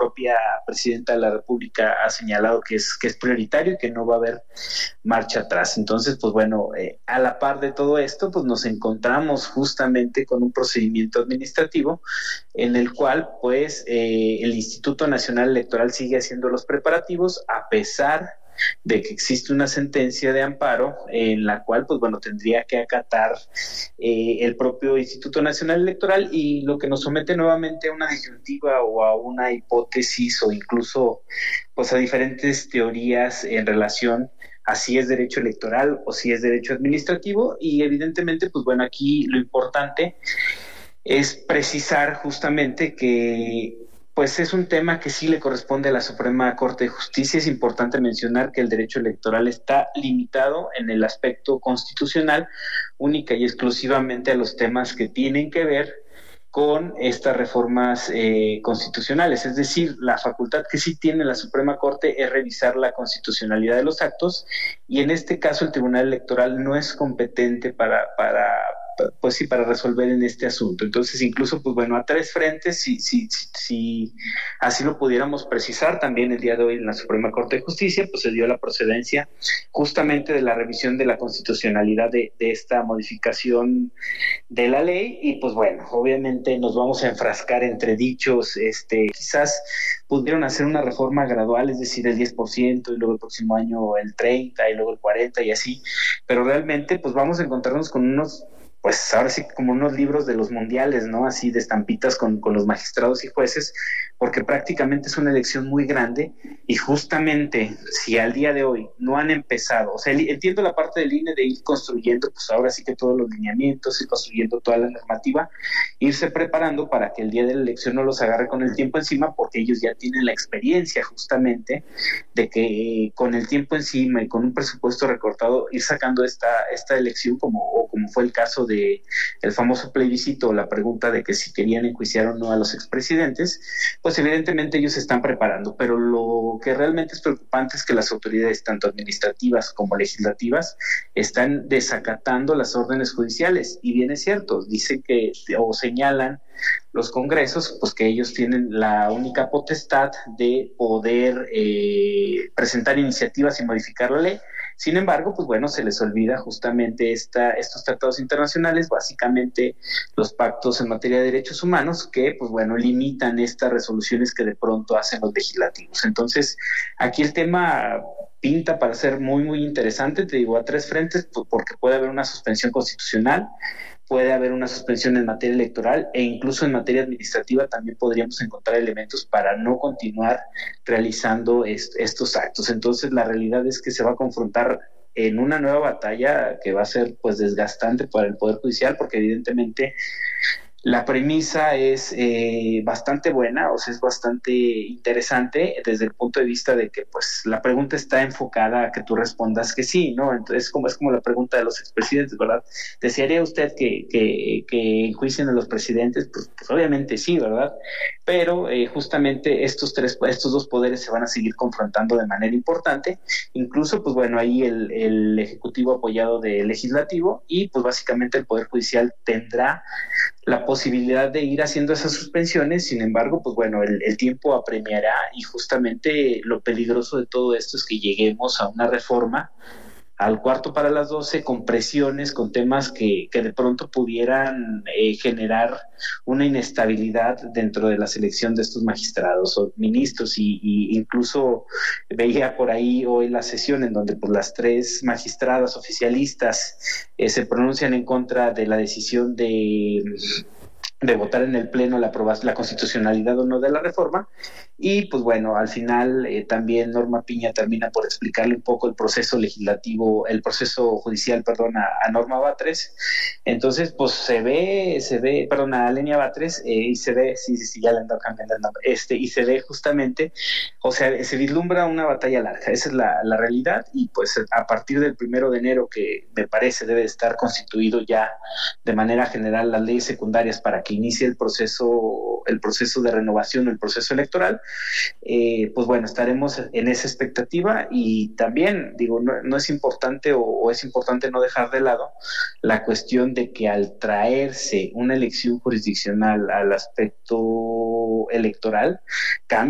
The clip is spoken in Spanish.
propia presidenta de la República ha señalado que es prioritario y que no va a haber marcha atrás. Entonces, pues bueno, a la par de todo esto, pues nos encontramos justamente con un procedimiento administrativo en el cual, pues, el Instituto Nacional Electoral sigue haciendo los preparativos a pesar de que existe una sentencia de amparo en la cual, pues bueno, tendría que acatar el propio Instituto Nacional Electoral, y lo que nos somete nuevamente a una disyuntiva o a una hipótesis o incluso pues a diferentes teorías en relación a si es derecho electoral o si es derecho administrativo. Y evidentemente, pues bueno, aquí lo importante es precisar justamente que pues es un tema que sí le corresponde a la Suprema Corte de Justicia. Es importante mencionar que el derecho electoral está limitado en el aspecto constitucional única y exclusivamente a los temas que tienen que ver con estas reformas constitucionales. Es decir, la facultad que sí tiene la Suprema Corte es revisar la constitucionalidad de los actos, y en este caso el Tribunal Electoral no es competente pues sí, para resolver en este asunto. Entonces, incluso, pues bueno, a tres frentes, si así lo pudiéramos precisar, también el día de hoy en la Suprema Corte de Justicia, pues se dio la procedencia justamente de la revisión de la constitucionalidad de esta modificación de la ley. Y pues bueno, obviamente nos vamos a enfrascar entre dichos, quizás pudieron hacer una reforma gradual, es decir, el 10%, y luego el próximo año el 30%, y luego el 40%, y así, pero realmente pues vamos a encontrarnos con unos, pues ahora sí como unos libros de los mundiales, ¿no? Así de estampitas con los magistrados y jueces, porque prácticamente es una elección muy grande, y justamente si al día de hoy no han empezado, o sea, entiendo la parte del INE de ir construyendo, pues ahora sí que todos los lineamientos, ir construyendo toda la normativa, irse preparando para que el día de la elección no los agarre con el tiempo encima, porque ellos ya tienen la experiencia justamente de que con el tiempo encima y con un presupuesto recortado ir sacando esta elección, como fue el caso de el famoso plebiscito, la pregunta de que si querían enjuiciar o no a los expresidentes. Pues evidentemente ellos se están preparando, pero lo que realmente es preocupante es que las autoridades, tanto administrativas como legislativas, están desacatando las órdenes judiciales. Y bien es cierto, dicen que, o señalan los congresos, pues que ellos tienen la única potestad de poder presentar iniciativas y modificar la ley. Sin embargo, pues bueno, se les olvida justamente estos tratados internacionales, básicamente los pactos en materia de derechos humanos, que pues bueno, limitan estas resoluciones que de pronto hacen los legislativos. Entonces, aquí el tema pinta para ser muy, muy interesante, te digo, a tres frentes, porque puede haber una suspensión constitucional, puede haber una suspensión en materia electoral, e incluso en materia administrativa también podríamos encontrar elementos para no continuar realizando estos actos. Entonces, la realidad es que se va a confrontar en una nueva batalla que va a ser pues desgastante para el Poder Judicial, porque evidentemente la premisa es bastante buena, o sea, es bastante interesante desde el punto de vista de que pues la pregunta está enfocada a que tú respondas que sí, ¿no? Entonces es como la pregunta de los expresidentes, ¿verdad? ¿Desearía usted que enjuicien a los presidentes? Pues obviamente sí, ¿verdad? Pero justamente estos dos poderes se van a seguir confrontando de manera importante, incluso pues bueno, ahí el Ejecutivo apoyado del Legislativo, y pues básicamente el Poder Judicial tendrá la posibilidad de ir haciendo esas suspensiones. Sin embargo, pues bueno, el tiempo apremiará, y justamente lo peligroso de todo esto es que lleguemos a una reforma al cuarto para las 12, con presiones, con temas que de pronto pudieran generar una inestabilidad dentro de la selección de estos magistrados o ministros, y incluso veía por ahí hoy la sesión en donde pues las tres magistradas oficialistas se pronuncian en contra de la decisión de votar en el Pleno la constitucionalidad o no de la reforma. Y pues bueno, al final también Norma Piña termina por explicarle un poco el proceso legislativo, el proceso judicial, perdón, a Norma Batres. Entonces, pues perdón, a Lenia Batres, y se ve, sí, ya le ando cambiando el nombre, y se ve justamente, o sea, se vislumbra una batalla larga, esa es la realidad. Y pues a partir del 1 de enero, que me parece debe estar constituido ya de manera general las leyes secundarias para que inicie el proceso de renovación, el proceso electoral, pues bueno, estaremos en esa expectativa. Y también digo, no es importante, o es importante no dejar de lado la cuestión de que al traerse una elección jurisdiccional al aspecto electoral, cambia